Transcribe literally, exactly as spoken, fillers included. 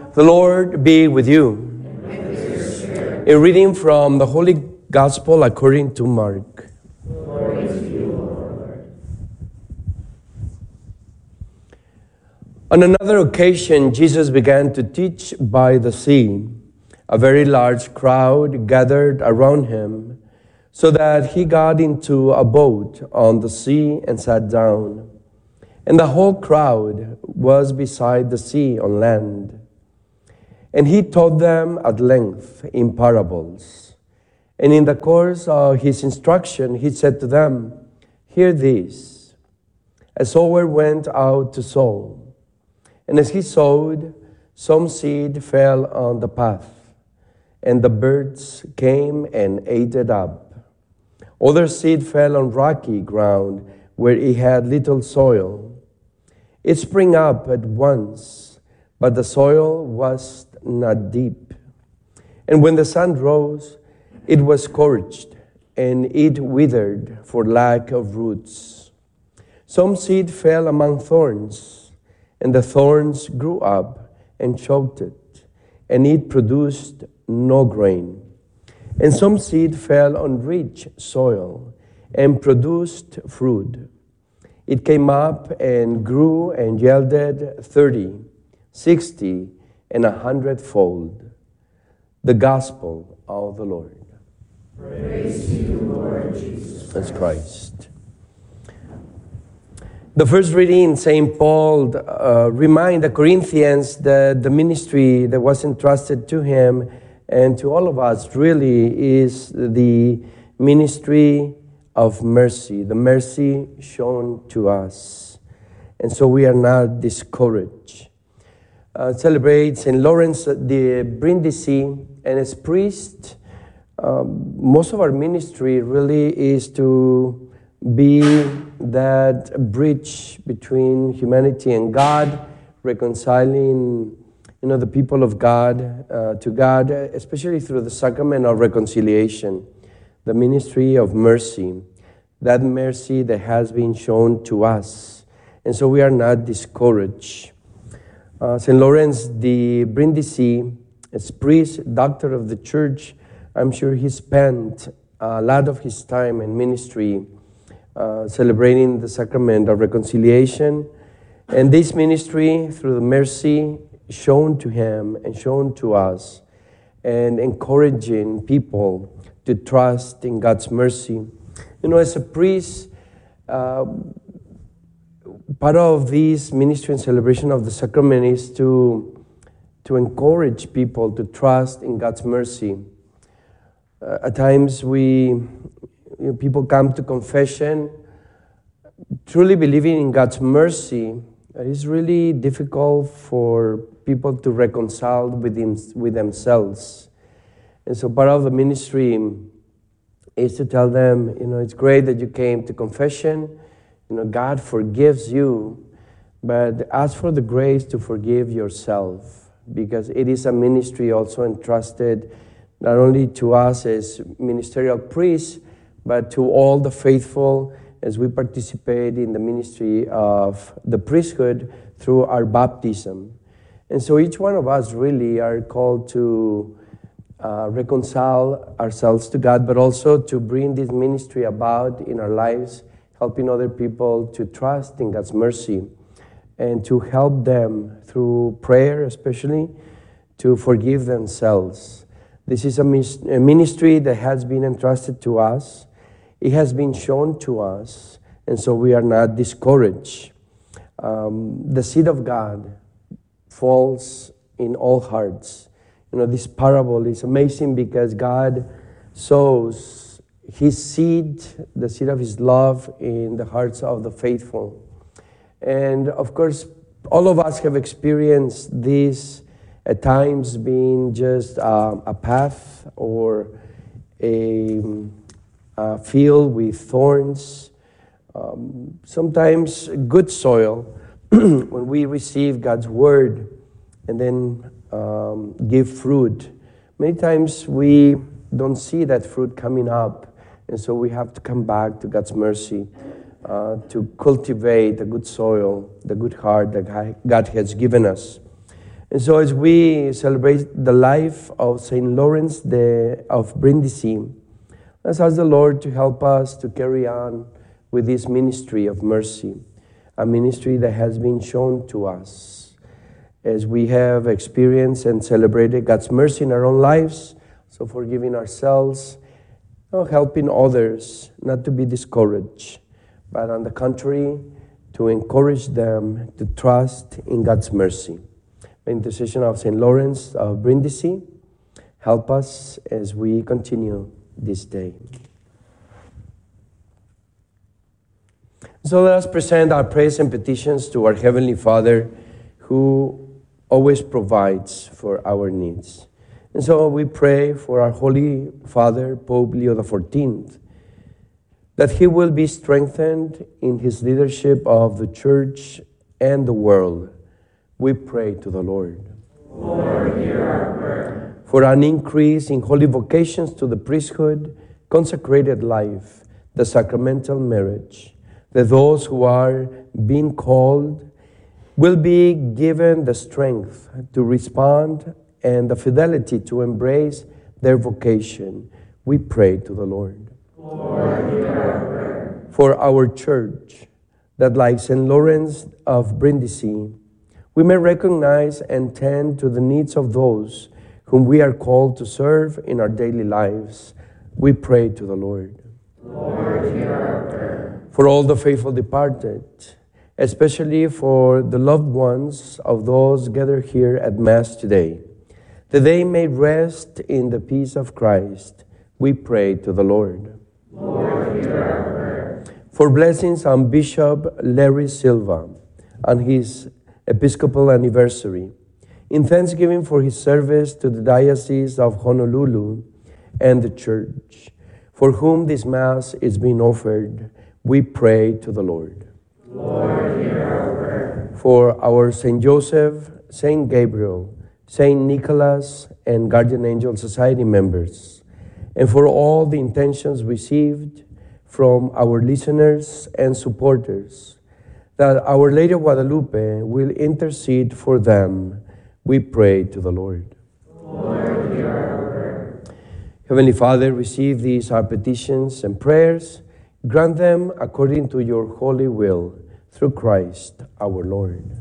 The Lord be with you. A reading from the Holy Gospel according to Mark. Glory to you, Lord. On another occasion, Jesus began to teach by the sea. A very large crowd gathered around him, so that he got into a boat on the sea and sat down. And the whole crowd was beside the sea on land. And he taught them at length in parables. And in the course of his instruction, he said to them, "Hear this. A sower went out to sow. And as he sowed, some seed fell on the path, and the birds came and ate it up. Other seed fell on rocky ground, where it had little soil. It sprang up at once, but the soil was not deep. And when the sun rose, it was scorched, and it withered for lack of roots. Some seed fell among thorns, and the thorns grew up and choked it, and it produced no grain. And some seed fell on rich soil and produced fruit. It came up and grew and yielded thirty, sixty, and a hundredfold. The Gospel of the Lord. Praise to you, Lord Jesus Christ. Christ. The first reading, Saint Paul uh, remind the Corinthians that the ministry that was entrusted to him and to all of us really is the ministry of mercy, the mercy shown to us. And so we are not discouraged. Uh, celebrate Saint Lawrence de Brindisi, and as priest, um, most of our ministry really is to be that bridge between humanity and God, reconciling, you know, the people of God uh, to God, especially through the sacrament of reconciliation, the ministry of mercy, that mercy that has been shown to us. And so we are not discouraged. Uh, Saint Lawrence de Brindisi, as priest, doctor of the church, I'm sure he spent a lot of his time in ministry uh, celebrating the sacrament of reconciliation. And this ministry, through the mercy shown to him and shown to us, and encouraging people to trust in God's mercy. You know, as a priest, uh, part of this ministry and celebration of the sacrament is to, to encourage people to trust in God's mercy. Uh, at times, we you know, people come to confession truly believing in God's mercy. It's really difficult for people to reconcile with, him, with themselves. And so part of the ministry is to tell them, you know, it's great that you came to confession. You know, God forgives you, but ask for the grace to forgive yourself, because it is a ministry also entrusted not only to us as ministerial priests, but to all the faithful as we participate in the ministry of the priesthood through our baptism. And so each one of us really are called to uh, reconcile ourselves to God, but also to bring this ministry about in our lives, helping other people to trust in God's mercy and to help them through prayer, especially, to forgive themselves. This is a ministry that has been entrusted to us. It has been shown to us, and so we are not discouraged. Um, the seed of God falls in all hearts. You know, this parable is amazing because God sows His seed, the seed of His love, in the hearts of the faithful. And of course, all of us have experienced this at times being just uh, a path or a, a field with thorns. Um, sometimes good soil, when we receive God's word and then um, give fruit. Many times we don't see that fruit coming up, and so we have to come back to God's mercy uh, to cultivate the good soil, the good heart that God has given us. And so as we celebrate the life of Saint Lawrence de, of Brindisi, let's ask the Lord to help us to carry on with this ministry of mercy, a ministry that has been shown to us as we have experienced and celebrated God's mercy in our own lives, so forgiving ourselves, you know, helping others not to be discouraged, but on the contrary, to encourage them to trust in God's mercy. The intercession of Saint Lawrence of Brindisi, help us as we continue this day. So let us present our prayers and petitions to our Heavenly Father, who always provides for our needs. And so we pray for our Holy Father, Pope Leo the fourteenth, that he will be strengthened in his leadership of the Church and the world. We pray to the Lord. Lord, hear our prayer. For an increase in holy vocations to the priesthood, consecrated life, the sacramental marriage, that those who are being called will be given the strength to respond and the fidelity to embrace their vocation. We pray to the Lord. Lord, hear our prayer. For our Church, that like Saint Lawrence of Brindisi, we may recognize and tend to the needs of those whom we are called to serve in our daily lives. We pray to the Lord. Lord, hear our prayer. For all the faithful departed, especially for the loved ones of those gathered here at Mass today, that they may rest in the peace of Christ, we pray to the Lord. Lord, hear our prayer. For blessings on Bishop Larry Silva on his Episcopal anniversary, in thanksgiving for his service to the Diocese of Honolulu and the Church, for whom this Mass is being offered, we pray to the Lord. Lord, hear our prayer. For our Saint Joseph, Saint Gabriel, Saint Nicholas, and Guardian Angel Society members, and for all the intentions received from our listeners and supporters, that Our Lady of Guadalupe will intercede for them, we pray to the Lord. Lord, hear our prayer. Heavenly Father, receive these our petitions and prayers. Grant them according to your holy will, through Christ our Lord.